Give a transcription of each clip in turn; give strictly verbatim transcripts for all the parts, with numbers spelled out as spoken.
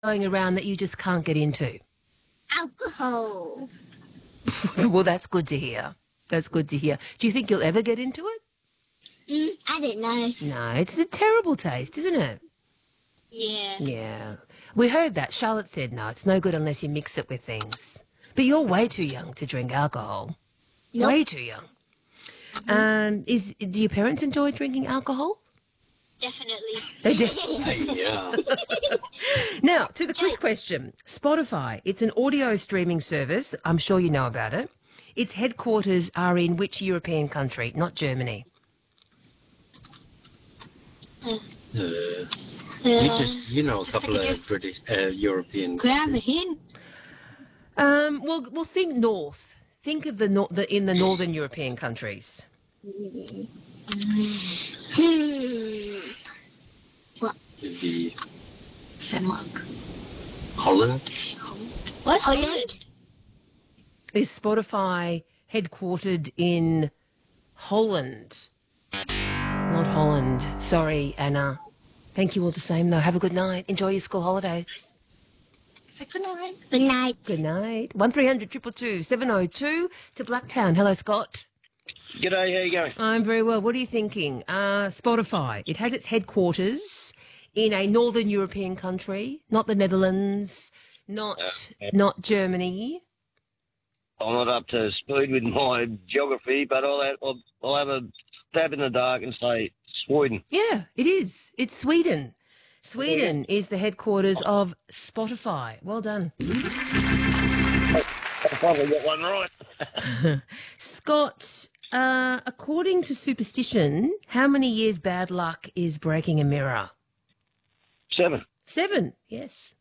going around that you just can't get into? Alcohol. Well, that's good to hear. That's good to hear. Do you think you'll ever get into it? Mm, I don't know. No, it's a terrible taste, isn't it? Yeah. Yeah. We heard that. Charlotte said no, it's no good unless you mix it with things. But you're way too young to drink alcohol. Nope. Way too young. Um, is do your parents enjoy drinking alcohol? Definitely. They do. Yeah. Now, to the quiz question. Spotify, it's an audio streaming service. I'm sure you know about it. Its headquarters are in which European country? Not Germany. Uh, you just, you know, a couple of British, uh, European. Grab a hint. Um, well, well, think north. Think of the, nor- the in the northern European countries. Hmm. What? The Denmark. Holland. What? Holland? Is Spotify headquartered in Holland? Not Holland. Sorry, Anna. Thank you all the same, though. Have a good night. Enjoy your school holidays. Say good night. Good night. Good night. one three hundred two two two seven oh two to Blacktown. Hello, Scott. G'day, how you going? I'm very well. What are you thinking? Uh, Spotify. It has its headquarters in a northern European country, not the Netherlands, not Uh, not Germany. I'm not up to speed with my geography, but I'll have, I'll, I'll have a stab in the dark and say Sweden. Yeah, it is. It's Sweden. Sweden is the headquarters of Spotify. Well done. I probably got one right. Scott, uh, according to superstition, how many years bad luck is breaking a mirror? Seven. Seven, yes.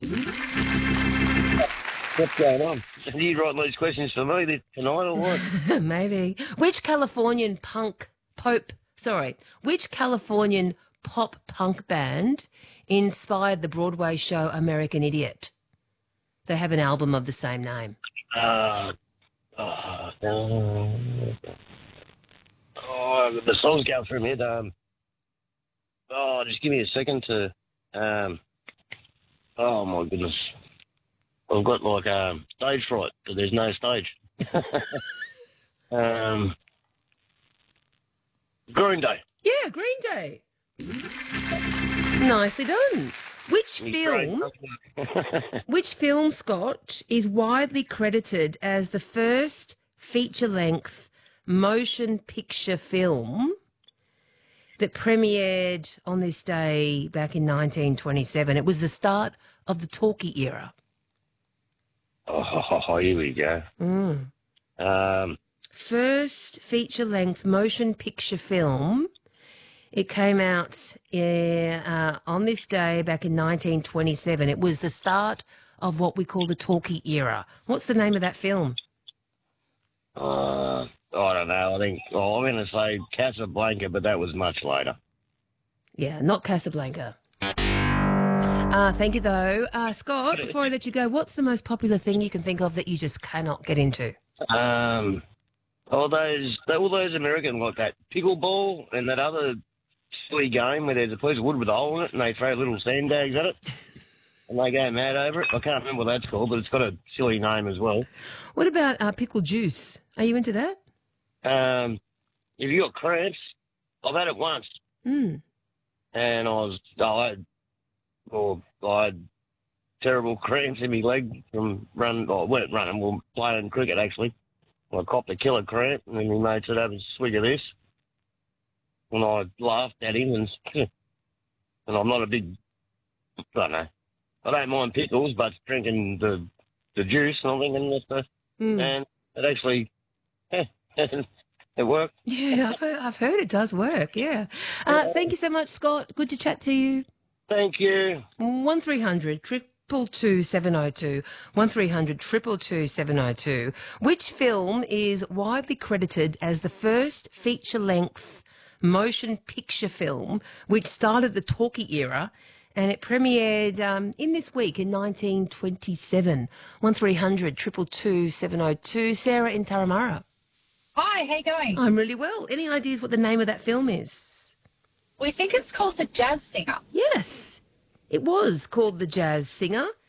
What's going on? Are you writing these questions for me this- tonight or what? Maybe. Which Californian punk pope, sorry, which Californian pop punk band inspired the Broadway show American Idiot? They have an album of the same name. Uh, uh, oh, the song's going through my head. Um, oh, just give me a second to. Um, oh my goodness, I've got like um, stage fright, but there's no stage. um, Green Day. Yeah, Green Day. Nicely done. Which He's film, great. which film, Scott, is widely credited as the first feature-length motion picture film that premiered on this day back in nineteen twenty-seven? It was the start of the talkie era. Oh, here we go. Mm. Um, First feature-length motion picture film. It came out uh, uh, on this day back in nineteen twenty-seven. It was the start of what we call the talkie era. What's the name of that film? uh, I don't know. I think oh, I'm going to say Casablanca, but that was much later. Yeah, not Casablanca. Uh, thank you, though. Uh, Scott, before I let you go, what's the most popular thing you can think of that you just cannot get into? Um, all those, all those American like that pickleball and that other silly game where there's a piece of wood with a hole in it and they throw little sandbags at it and they go mad over it. I can't remember what that's called, but it's got a silly name as well. What about uh, pickle juice? Are you into that? Um, if you got cramps, I've had it once Mm. and I was, I had, or I had terrible cramps in my leg from running, or weren't running, we were playing cricket actually. I copped a killer cramp and then my mate said, have a swig of this. And I laughed at him and, and I'm not a big, I don't know, I don't mind pickles, but drinking the the juice and I'm thinking that's the, Mm. and it actually, it worked. Yeah, I've heard, I've heard it does work, yeah. Uh, thank you so much, Scott. Good to chat to you. Thank you. one three hundred triple two seven oh two. one three hundred triple two seven oh two. Which film is widely credited as the first feature-length motion picture film which started the talkie era, and it premiered um, in this week in nineteen twenty-seven? one three hundred triple two seven oh two. Sarah in Taramara. Hi, how you going? I'm really well. Any ideas what the name of that film is? We think it's called The Jazz Singer. Yes, it was called The Jazz Singer.